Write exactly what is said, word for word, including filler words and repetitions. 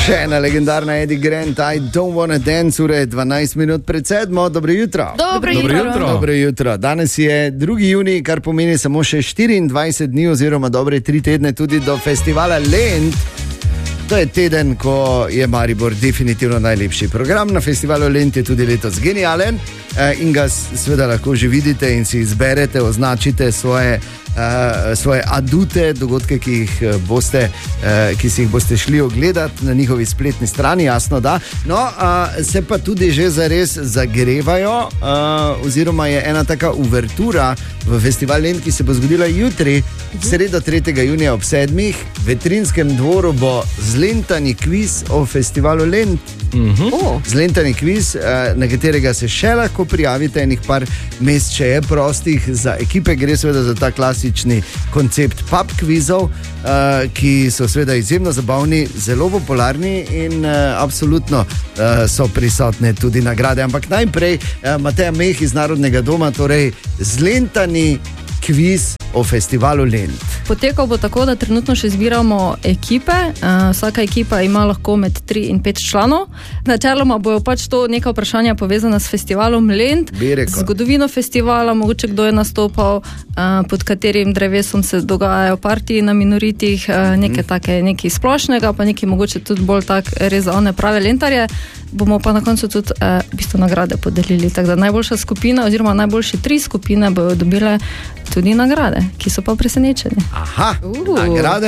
Še ena legendarna Eddie Grant, I don't wanna dance, ure dvanajst minut pred sedmo. Dobro jutro. Dobro jutro. Dobro jutro. Dobro jutro. Danes je drugi junij, kar pomeni samo še štiriindvajset dni oziroma dobre tri tedne tudi do festivala Lent. To je teden, ko je Maribor definitivno najlepši program. Na festivalu Lent je tudi letos genijalen in ga seveda lahko že vidite in si izberete, označite svoje Uh, svoje adute, dogodke, ki, jih boste, uh, ki si jih boste šli ogledati na njihovi spletni strani, jasno da. No, uh, se pa tudi že zares zagrevajo, uh, oziroma je ena taka uvertura v festival Lent, ki se bo zgodila jutri, v sredo tretjega junija ob sedmih. V Vetrinskem dvoru bo zlentani kviz o festivalu Lent. Uh-huh. Oh. Zlentani kviz, uh, na katerega se še lahko prijavite, enih par mest še je prostih za ekipe. Gre seveda za ta klas koncept pub kvizov, uh, ki so seveda izjemno zabavni, zelo popularni in uh, absolutno uh, so prisotne tudi nagrade. Ampak najprej uh, Mateja Meh iz Narodnega doma, torej zlentani kviz o festivalu Lent. Potekal bo tako, da trenutno še zbiramo ekipe. Uh, vsaka ekipa ima lahko med tri in pet članov. Načeloma bojo pač to neka vprašanja povezana s festivalom Lent, zgodovino festivala, mogoče kdo je nastopal, uh, pod katerim drevesom se dogajajo partiji na minoritih, uh, nekaj take, nekaj splošnega, pa nekaj mogoče tudi bolj tak res za one prave lentarje. Bomo pa na koncu tudi uh, v bistvu nagrade podelili. Tako da najboljša skupina oziroma najboljše tri skupine bojo dobile tudi nagrade, ki so pa presenečeni. Aha, uh. nagrade